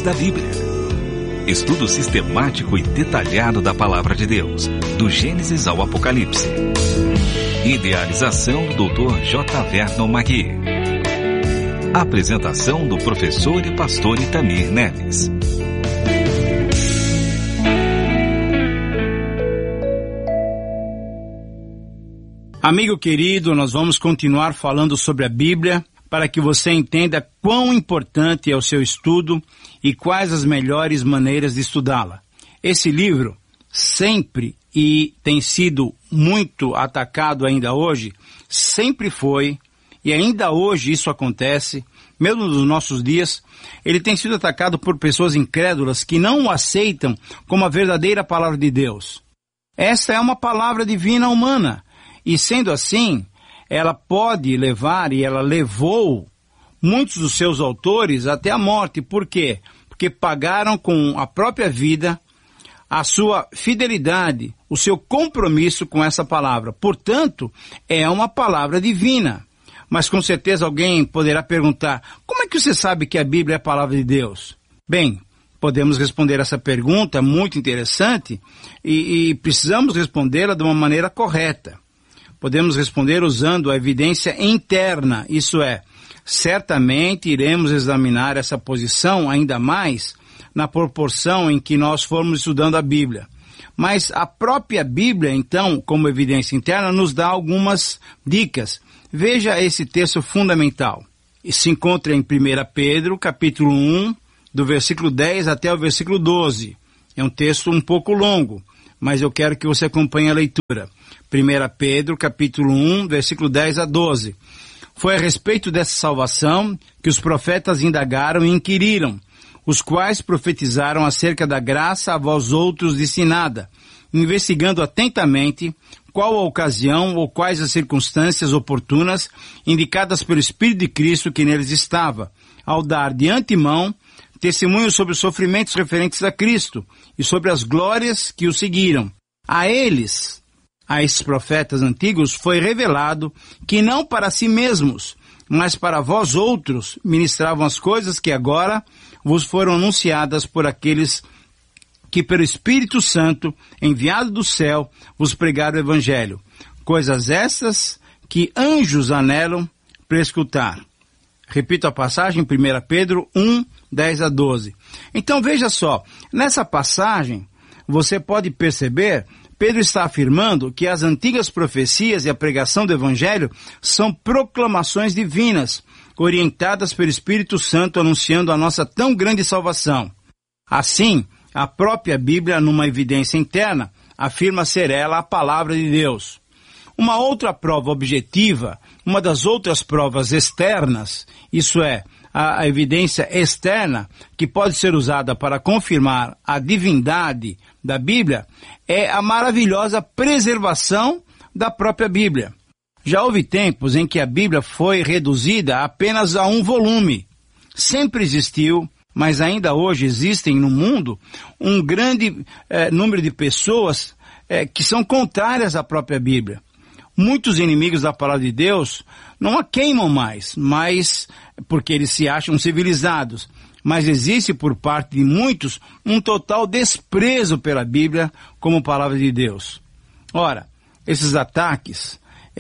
da Bíblia. Estudo sistemático e detalhado da Palavra de Deus, do Gênesis ao Apocalipse. Idealização do Dr. J. Vernon Magui. Apresentação do professor e pastor Itamir Neves. Amigo querido, nós vamos continuar falando sobre a Bíblia para que você entenda quão importante é o seu estudo e quais as melhores maneiras de estudá-la. Esse livro sempre, e tem sido muito atacado ainda hoje, sempre foi, e ainda hoje isso acontece, mesmo nos nossos dias, ele tem sido atacado por pessoas incrédulas que não o aceitam como a verdadeira palavra de Deus. Esta é uma palavra divina humana. E sendo assim, ela pode levar, e ela levou, muitos dos seus autores até a morte. Por quê? Porque pagaram com a própria vida a sua fidelidade, o seu compromisso com essa palavra. Portanto, é uma palavra divina. Mas com certeza alguém poderá perguntar, como é que você sabe que a Bíblia é a palavra de Deus? Bem, podemos responder essa pergunta muito interessante e precisamos respondê-la de uma maneira correta. Podemos responder usando a evidência interna, isso é, certamente iremos examinar essa posição ainda mais na proporção em que nós formos estudando a Bíblia. Mas a própria Bíblia, então, como evidência interna, nos dá algumas dicas. Veja esse texto fundamental. Se encontra em 1 Pedro, capítulo 1, do versículo 10 até o versículo 12. É um texto um pouco longo, mas eu quero que você acompanhe a leitura. 1 Pedro, capítulo 1, versículo 10 a 12. Foi a respeito dessa salvação que os profetas indagaram e inquiriram, os quais profetizaram acerca da graça a vós outros destinada, investigando atentamente qual a ocasião ou quais as circunstâncias oportunas indicadas pelo Espírito de Cristo que neles estava, ao dar de antemão testemunho sobre os sofrimentos referentes a Cristo e sobre as glórias que o seguiram. A esses profetas antigos foi revelado que não para si mesmos, mas para vós outros ministravam as coisas que agora vos foram anunciadas por aqueles que pelo Espírito Santo, enviado do céu, vos pregaram o Evangelho. Coisas essas que anjos anelam para escutar. Repito a passagem, 1 Pedro 1, 10 a 12. Então veja só, nessa passagem você pode perceber, Pedro está afirmando que as antigas profecias e a pregação do Evangelho são proclamações divinas, orientadas pelo Espírito Santo, anunciando a nossa tão grande salvação. Assim, a própria Bíblia, numa evidência interna, afirma ser ela a palavra de Deus. Uma outra prova objetiva, uma das outras provas externas, isso é, a evidência externa, que pode ser usada para confirmar a divindade da Bíblia, é a maravilhosa preservação da própria Bíblia. Já houve tempos em que a Bíblia foi reduzida apenas a um volume. Sempre existiu, mas ainda hoje existem no mundo um grande número de pessoas que são contrárias à própria Bíblia. Muitos inimigos da palavra de Deus não a queimam mais, mas porque eles se acham civilizados. Mas existe por parte de muitos um total desprezo pela Bíblia como palavra de Deus. Ora, esses ataques,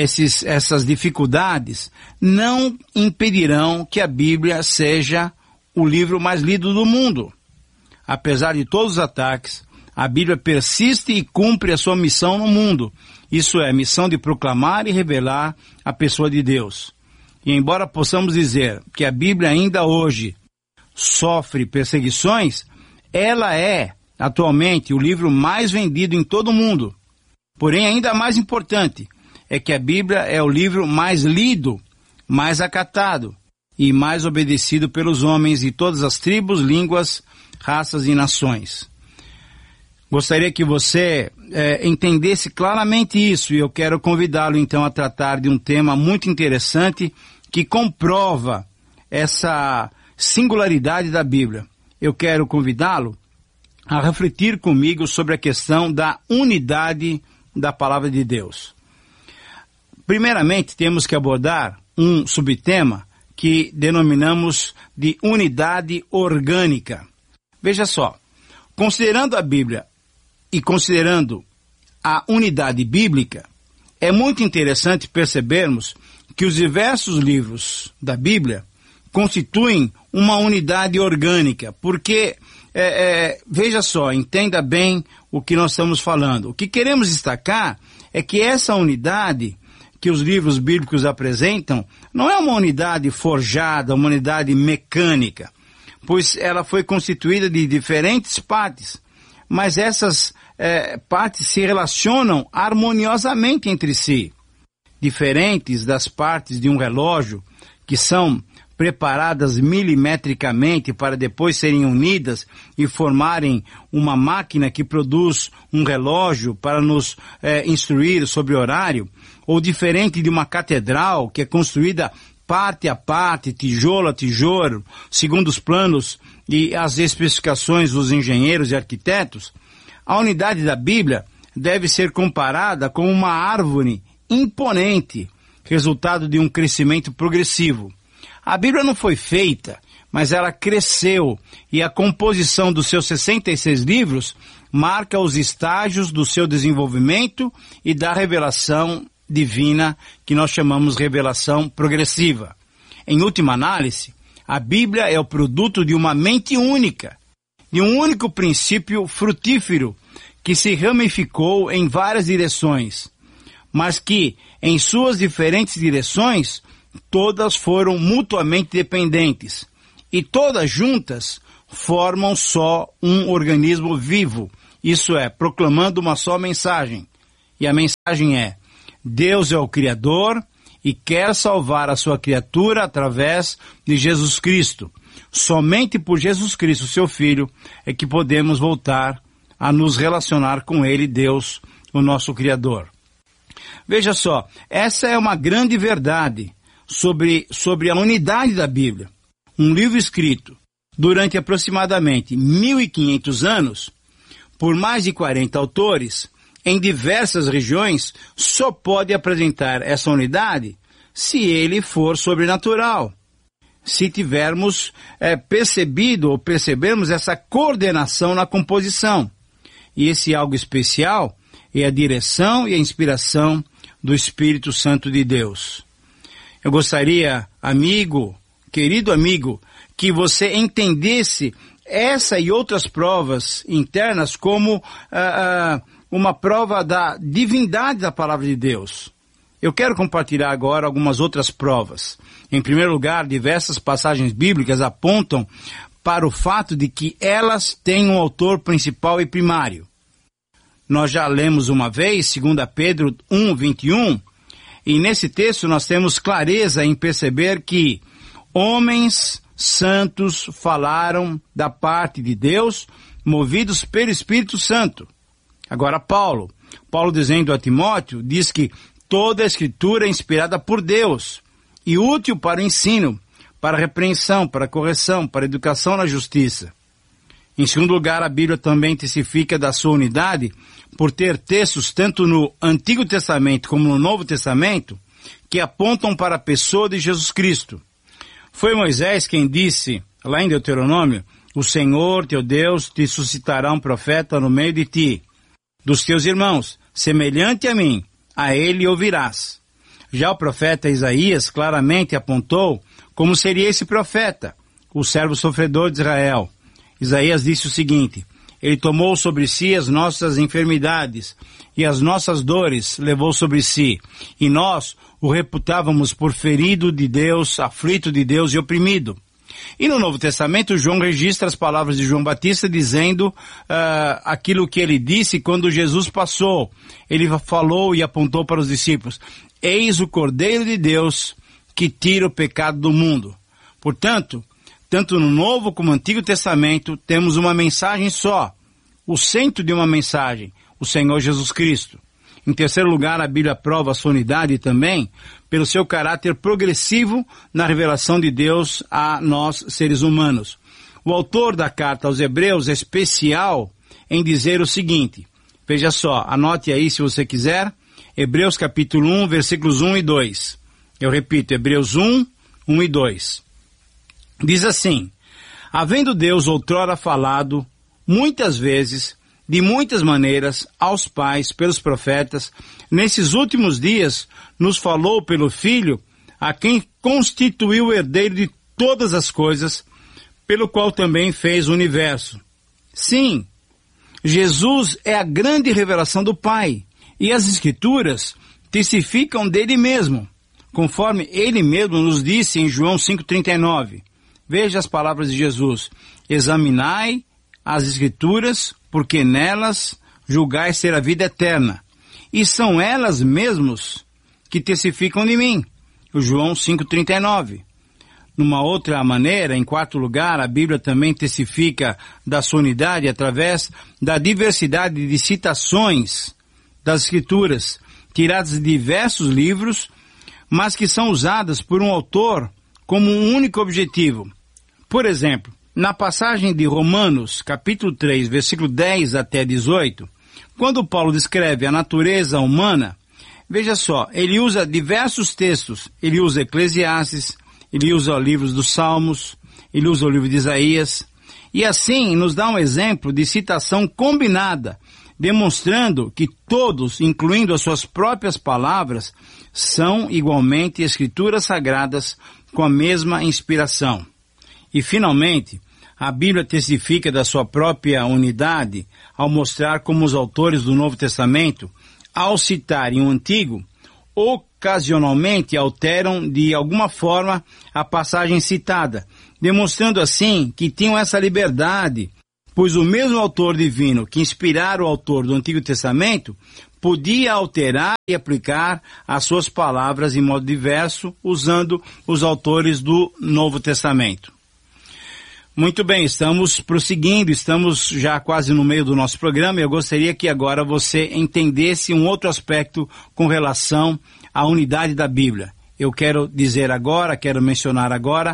essas dificuldades não impedirão que a Bíblia seja o livro mais lido do mundo. Apesar de todos os ataques, a Bíblia persiste e cumpre a sua missão no mundo. Isso é, a missão de proclamar e revelar a pessoa de Deus. E embora possamos dizer que a Bíblia ainda hoje sofre perseguições, ela é, atualmente, o livro mais vendido em todo o mundo. Porém, ainda mais importante, é que a Bíblia é o livro mais lido, mais acatado e mais obedecido pelos homens de todas as tribos, línguas, raças e nações. Gostaria que você entendesse claramente isso, e eu quero convidá-lo então a tratar de um tema muito interessante que comprova essa singularidade da Bíblia. Eu quero convidá-lo a refletir comigo sobre a questão da unidade da palavra de Deus. Primeiramente, temos que abordar um subtema que denominamos de unidade orgânica. Veja só, considerando a Bíblia e considerando a unidade bíblica, é muito interessante percebermos que os diversos livros da Bíblia constituem uma unidade orgânica, porque, veja só, entenda bem o que nós estamos falando. O que queremos destacar é que essa unidade que os livros bíblicos apresentam não é uma unidade forjada, uma unidade mecânica, pois ela foi constituída de diferentes partes, mas essas partes se relacionam harmoniosamente entre si, diferentes das partes de um relógio que são preparadas milimetricamente para depois serem unidas e formarem uma máquina que produz um relógio para nos instruir sobre horário, ou diferente de uma catedral que é construída parte a parte, tijolo a tijolo, segundo os planos e as especificações dos engenheiros e arquitetos. A unidade da Bíblia deve ser comparada com uma árvore imponente, resultado de um crescimento progressivo. A Bíblia não foi feita, mas ela cresceu, e a composição dos seus 66 livros marca os estágios do seu desenvolvimento e da revelação divina, que nós chamamos revelação progressiva. Em última análise, a Bíblia é o produto de uma mente única, de um único princípio frutífero que se ramificou em várias direções, mas que, em suas diferentes direções, todas foram mutuamente dependentes, e todas juntas formam só um organismo vivo, isso é, proclamando uma só mensagem. E a mensagem é: Deus é o Criador e quer salvar a sua criatura através de Jesus Cristo. Somente por Jesus Cristo, seu Filho, é que podemos voltar a nos relacionar com Ele, Deus, o nosso Criador. Veja só, essa é uma grande verdade sobre a unidade da Bíblia. Um livro escrito durante aproximadamente 1500 anos, por mais de 40 autores, em diversas regiões, só pode apresentar essa unidade se ele for sobrenatural. Se tivermos percebido ou percebermos essa coordenação na composição. E esse algo especial é a direção e a inspiração do Espírito Santo de Deus. Eu gostaria, querido amigo, que você entendesse essa e outras provas internas como uma prova da divindade da palavra de Deus. Eu quero compartilhar agora algumas outras provas. Em primeiro lugar, diversas passagens bíblicas apontam para o fato de que elas têm um autor principal e primário. Nós já lemos uma vez, 2 Pedro 1:21, e nesse texto nós temos clareza em perceber que homens santos falaram da parte de Deus, movidos pelo Espírito Santo. Agora Paulo dizendo a Timóteo, diz que toda a Escritura é inspirada por Deus e útil para o ensino, para a repreensão, para a correção, para a educação na justiça. Em segundo lugar, a Bíblia também testifica da sua unidade por ter textos tanto no Antigo Testamento como no Novo Testamento que apontam para a pessoa de Jesus Cristo. Foi Moisés quem disse, lá em Deuteronômio, o Senhor teu Deus te suscitará um profeta no meio de ti, dos teus irmãos, semelhante a mim, a ele ouvirás. Já o profeta Isaías claramente apontou como seria esse profeta, o servo sofredor de Israel. Isaías disse o seguinte: ele tomou sobre si as nossas enfermidades e as nossas dores levou sobre si, e nós o reputávamos por ferido de Deus, aflito de Deus e oprimido. E no Novo Testamento, João registra as palavras de João Batista dizendo aquilo que ele disse quando Jesus passou. Ele falou e apontou para os discípulos: eis o Cordeiro de Deus que tira o pecado do mundo. Portanto, tanto no Novo como no Antigo Testamento, temos uma mensagem só, o centro de uma mensagem, o Senhor Jesus Cristo. Em terceiro lugar, a Bíblia prova a sua unidade também pelo seu caráter progressivo na revelação de Deus a nós, seres humanos. O autor da carta aos Hebreus é especial em dizer o seguinte, veja só, anote aí se você quiser, Hebreus capítulo 1, versículos 1 e 2. Eu repito, Hebreus 1, 1 e 2. Diz assim: Havendo Deus outrora falado, muitas vezes, de muitas maneiras, aos pais, pelos profetas, nesses últimos dias, nos falou pelo Filho, a quem constituiu o herdeiro de todas as coisas, pelo qual também fez o universo. Sim, Jesus é a grande revelação do Pai, e as Escrituras testificam dele mesmo, conforme ele mesmo nos disse em João 5,39. Veja as palavras de Jesus: examinai as Escrituras, porque nelas julgais ter a vida eterna, e são elas mesmas que testificam de mim. João 5,39. Numa outra maneira, em quarto lugar, a Bíblia também testifica da sua unidade através da diversidade de citações das Escrituras, tiradas de diversos livros, mas que são usadas por um autor como um único objetivo. Por exemplo, na passagem de Romanos, capítulo 3, versículo 10 até 18, quando Paulo descreve a natureza humana, veja só, ele usa diversos textos. Ele usa Eclesiastes, ele usa livros dos Salmos, ele usa o livro de Isaías, e assim nos dá um exemplo de citação combinada, demonstrando que todos, incluindo as suas próprias palavras, são igualmente escrituras sagradas com a mesma inspiração. E finalmente, a Bíblia testifica da sua própria unidade ao mostrar como os autores do Novo Testamento, ao citarem o Antigo, ocasionalmente alteram de alguma forma a passagem citada, demonstrando assim que tinham essa liberdade, pois o mesmo autor divino que inspirara o autor do Antigo Testamento podia alterar e aplicar as suas palavras em modo diverso, usando os autores do Novo Testamento. Muito bem, estamos prosseguindo, estamos já quase no meio do nosso programa e eu gostaria que agora você entendesse um outro aspecto com relação à unidade da Bíblia. Eu quero dizer agora, quero mencionar agora,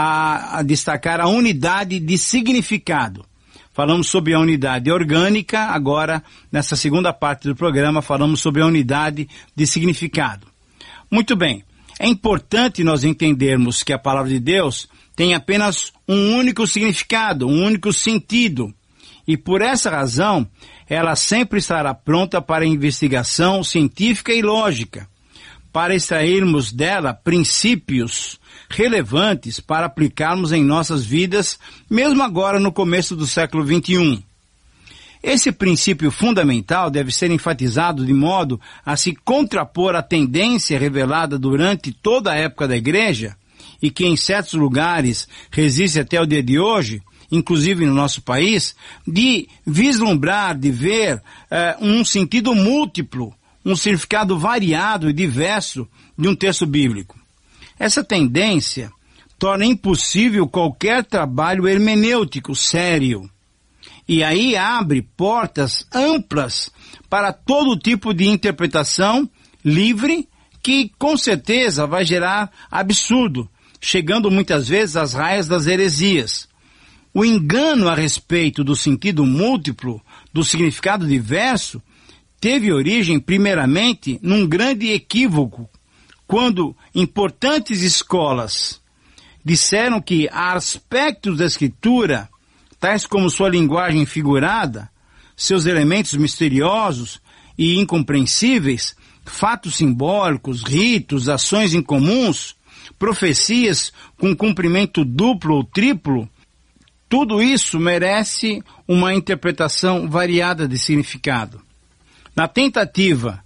a destacar a unidade de significado. Falamos sobre a unidade orgânica, agora, nessa segunda parte do programa, falamos sobre a unidade de significado. Muito bem, é importante nós entendermos que a palavra de Deus tem apenas um único significado, um único sentido. E por essa razão, ela sempre estará pronta para investigação científica e lógica, para extrairmos dela princípios relevantes para aplicarmos em nossas vidas, mesmo agora no começo do século XXI. Esse princípio fundamental deve ser enfatizado de modo a se contrapor à tendência revelada durante toda a época da Igreja, e que em certos lugares resiste até o dia de hoje, inclusive no nosso país, de vislumbrar, de ver um sentido múltiplo, um significado variado e diverso de um texto bíblico. Essa tendência torna impossível qualquer trabalho hermenêutico sério, e aí abre portas amplas para todo tipo de interpretação livre, que com certeza vai gerar absurdo, chegando muitas vezes às raias das heresias. O engano a respeito do sentido múltiplo, do significado diverso, teve origem primeiramente num grande equívoco, quando importantes escolas disseram que há aspectos da Escritura, tais como sua linguagem figurada, seus elementos misteriosos e incompreensíveis, fatos simbólicos, ritos, ações incomuns, profecias com cumprimento duplo ou triplo, tudo isso merece uma interpretação variada de significado. Na tentativa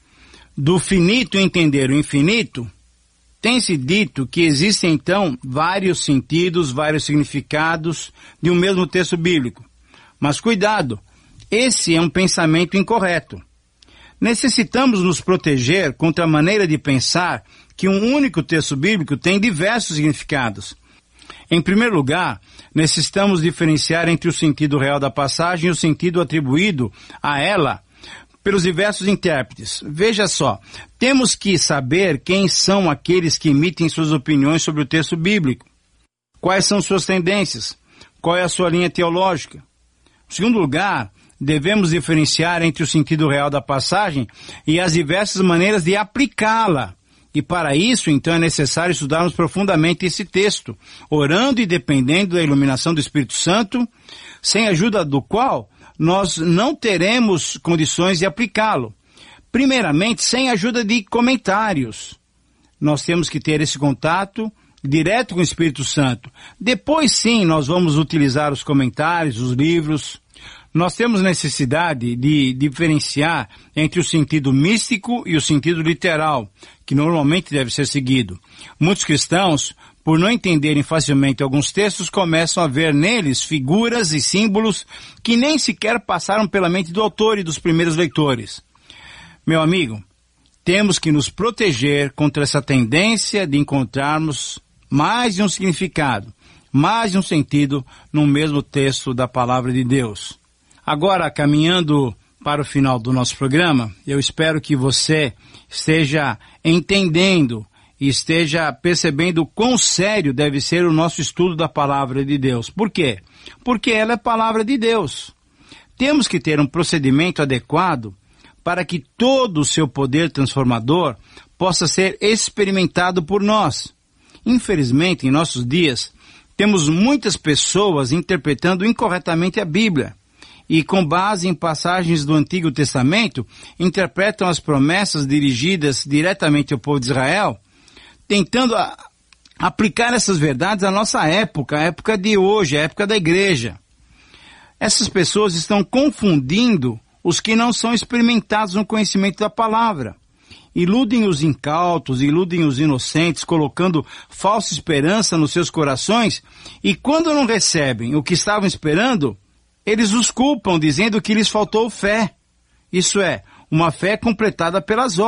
do finito entender o infinito, tem-se dito que existem então vários sentidos, vários significados de um mesmo texto bíblico. Mas cuidado, esse é um pensamento incorreto. Necessitamos nos proteger contra a maneira de pensar que um único texto bíblico tem diversos significados. Em primeiro lugar, necessitamos diferenciar entre o sentido real da passagem e o sentido atribuído a ela pelos diversos intérpretes. Veja só, temos que saber quem são aqueles que emitem suas opiniões sobre o texto bíblico. Quais são suas tendências? Qual é a sua linha teológica? Em segundo lugar, devemos diferenciar entre o sentido real da passagem e as diversas maneiras de aplicá-la. E para isso, então, é necessário estudarmos profundamente esse texto, orando e dependendo da iluminação do Espírito Santo, sem a ajuda do qual nós não teremos condições de aplicá-lo. Primeiramente, sem a ajuda de comentários. Nós temos que ter esse contato direto com o Espírito Santo. Depois, sim, nós vamos utilizar os comentários, os livros. Nós temos necessidade de diferenciar entre o sentido místico e o sentido literal, que normalmente deve ser seguido. Muitos cristãos, por não entenderem facilmente alguns textos, começam a ver neles figuras e símbolos que nem sequer passaram pela mente do autor e dos primeiros leitores. Meu amigo, temos que nos proteger contra essa tendência de encontrarmos mais de um significado, mais de um sentido no mesmo texto da palavra de Deus. Agora, caminhando para o final do nosso programa, eu espero que você esteja entendendo e esteja percebendo o quão sério deve ser o nosso estudo da palavra de Deus. Por quê? Porque ela é palavra de Deus. Temos que ter um procedimento adequado para que todo o seu poder transformador possa ser experimentado por nós. Infelizmente, em nossos dias, temos muitas pessoas interpretando incorretamente a Bíblia e, com base em passagens do Antigo Testamento, interpretam as promessas dirigidas diretamente ao povo de Israel, tentando aplicar essas verdades à nossa época, a época de hoje, a época da igreja. Essas pessoas estão confundindo os que não são experimentados no conhecimento da palavra. Iludem os incautos, iludem os inocentes, colocando falsa esperança nos seus corações, e quando não recebem o que estavam esperando, eles os culpam, dizendo que lhes faltou fé. Isso é, uma fé completada pelas obras.